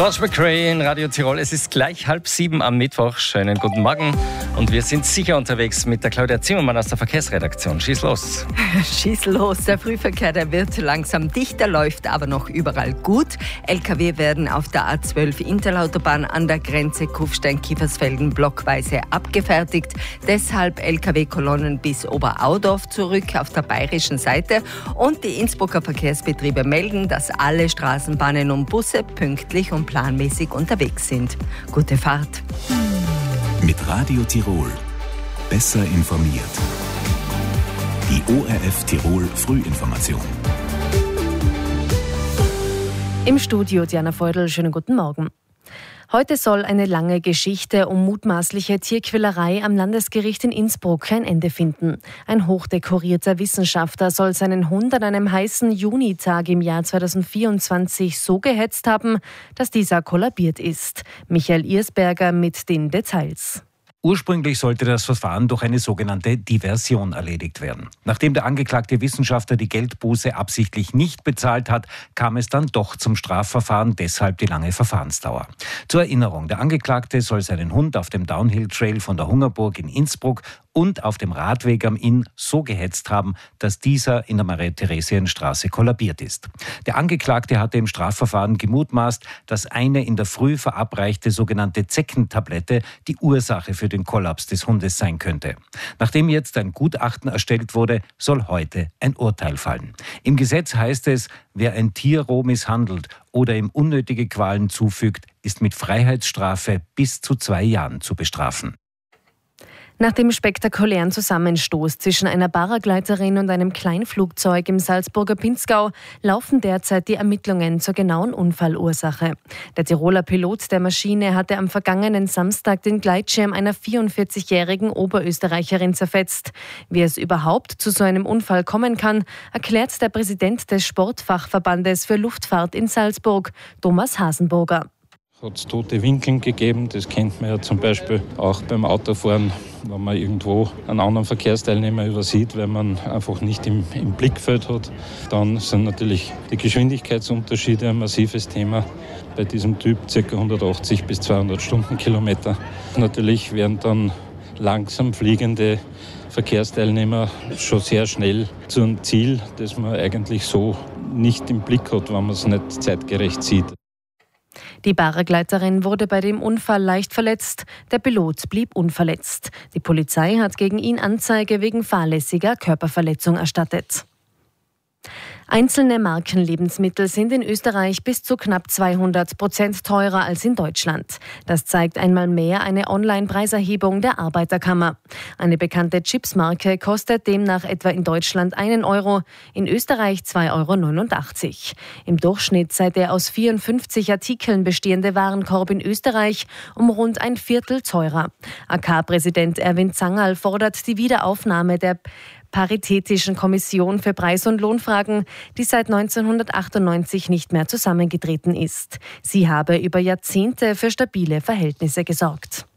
George McRae in Radio Tirol. Es ist gleich 6:30 am Mittwoch. Schönen guten Morgen. Und wir sind sicher unterwegs mit der Claudia Zimmermann aus der Verkehrsredaktion. Schieß los. Schieß los. Der Frühverkehr, der wird langsam dichter, läuft aber noch überall gut. LKW werden auf der A12 Interlautobahn an der Grenze Kufstein-Kiefersfelden blockweise abgefertigt. Deshalb LKW-Kolonnen bis Oberaudorf zurück auf der bayerischen Seite. Und die Innsbrucker Verkehrsbetriebe melden, dass alle Straßenbahnen und Busse pünktlich und planmäßig unterwegs sind. Gute Fahrt. Mit Radio Tirol. Besser informiert. Die ORF Tirol Frühinformation. Im Studio Diana Feudel, schönen guten Morgen. Heute soll eine lange Geschichte um mutmaßliche Tierquälerei am Landesgericht in Innsbruck ein Ende finden. Ein hochdekorierter Wissenschaftler soll seinen Hund an einem heißen Junitag im Jahr 2024 so gehetzt haben, dass dieser kollabiert ist. Michael Irsberger mit den Details. Ursprünglich sollte das Verfahren durch eine sogenannte Diversion erledigt werden. Nachdem der angeklagte Wissenschaftler die Geldbuße absichtlich nicht bezahlt hat, kam es dann doch zum Strafverfahren, deshalb die lange Verfahrensdauer. Zur Erinnerung, der Angeklagte soll seinen Hund auf dem Downhill-Trail von der Hungerburg in Innsbruck und auf dem Radweg am Inn so gehetzt haben, dass dieser in der Maria-Theresien-Straße kollabiert ist. Der Angeklagte hatte im Strafverfahren gemutmaßt, dass eine in der Früh verabreichte sogenannte Zeckentablette die Ursache für den Kollaps des Hundes sein könnte. Nachdem jetzt ein Gutachten erstellt wurde, soll heute ein Urteil fallen. Im Gesetz heißt es, wer ein Tier roh misshandelt oder ihm unnötige Qualen zufügt, ist mit Freiheitsstrafe bis zu 2 Jahren zu bestrafen. Nach dem spektakulären Zusammenstoß zwischen einer Paragleiterin und einem Kleinflugzeug im Salzburger Pinzgau laufen derzeit die Ermittlungen zur genauen Unfallursache. Der Tiroler Pilot der Maschine hatte am vergangenen Samstag den Gleitschirm einer 44-jährigen Oberösterreicherin zerfetzt. Wie es überhaupt zu so einem Unfall kommen kann, erklärt der Präsident des Sportfachverbandes für Luftfahrt in Salzburg, Thomas Hasenburger. Hat es tote Winkeln gegeben, das kennt man ja zum Beispiel auch beim Autofahren, wenn man irgendwo einen anderen Verkehrsteilnehmer übersieht, weil man einfach nicht im Blickfeld hat. Dann sind natürlich die Geschwindigkeitsunterschiede ein massives Thema. Bei diesem Typ ca. 180 bis 200 Stundenkilometer. Natürlich werden dann langsam fliegende Verkehrsteilnehmer schon sehr schnell zu einem Ziel, das man eigentlich so nicht im Blick hat, wenn man es nicht zeitgerecht sieht. Die Paragleiterin wurde bei dem Unfall leicht verletzt, der Pilot blieb unverletzt. Die Polizei hat gegen ihn Anzeige wegen fahrlässiger Körperverletzung erstattet. Einzelne Markenlebensmittel sind in Österreich bis zu knapp 200% teurer als in Deutschland. Das zeigt einmal mehr eine Online-Preiserhebung der Arbeiterkammer. Eine bekannte Chipsmarke kostet demnach etwa in Deutschland 1 Euro, in Österreich 2,89 Euro. Im Durchschnitt sei der aus 54 Artikeln bestehende Warenkorb in Österreich um rund ein Viertel teurer. AK-Präsident Erwin Zangerl fordert die Wiederaufnahme der Paritätischen Kommission für Preis- und Lohnfragen, die seit 1998 nicht mehr zusammengetreten ist. Sie habe über Jahrzehnte für stabile Verhältnisse gesorgt.